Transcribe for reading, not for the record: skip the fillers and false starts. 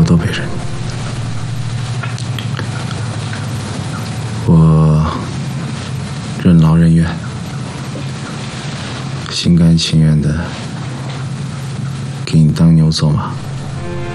多别人，我任劳任怨，心甘情愿的给你当牛做马。